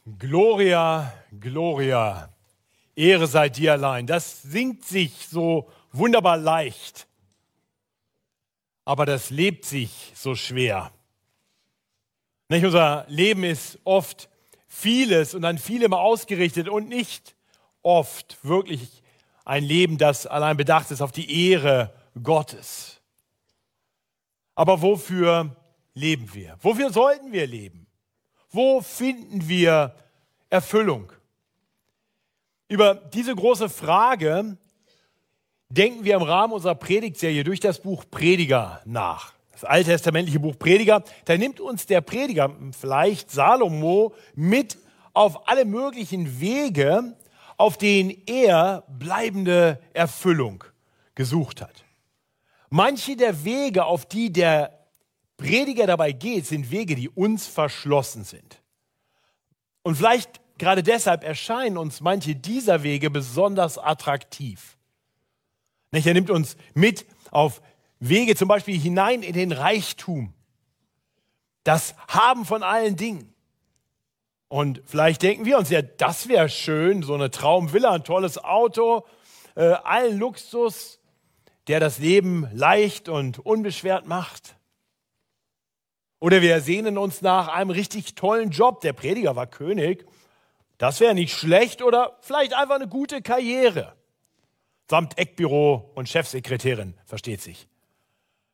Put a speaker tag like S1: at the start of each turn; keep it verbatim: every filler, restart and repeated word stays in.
S1: Gloria, Gloria, Ehre sei dir allein. Das singt sich so wunderbar leicht, aber das lebt sich so schwer. Nicht? Unser Leben ist oft vieles und an vielem ausgerichtet und nicht oft wirklich ein Leben, das allein bedacht ist auf die Ehre Gottes. Aber wofür leben wir? Wofür sollten wir leben? Wo finden wir Erfüllung? Über diese große Frage denken wir im Rahmen unserer Predigtserie durch das Buch Prediger nach. Das alttestamentliche Buch Prediger, da nimmt uns der Prediger, vielleicht Salomo, mit auf alle möglichen Wege, auf denen er bleibende Erfüllung gesucht hat. Manche der Wege, auf die der Prediger dabei geht, sind Wege, die uns verschlossen sind. Und vielleicht gerade deshalb erscheinen uns manche dieser Wege besonders attraktiv. Nicht? Er nimmt uns mit auf Wege zum Beispiel hinein in den Reichtum, das Haben von allen Dingen. Und vielleicht denken wir uns, ja, das wäre schön, so eine Traumvilla, ein tolles Auto, äh, allen Luxus, der das Leben leicht und unbeschwert macht. Oder wir sehnen uns nach einem richtig tollen Job. Der Prediger war König. Das wäre nicht schlecht oder vielleicht einfach eine gute Karriere. Samt Eckbüro und Chefsekretärin, versteht sich.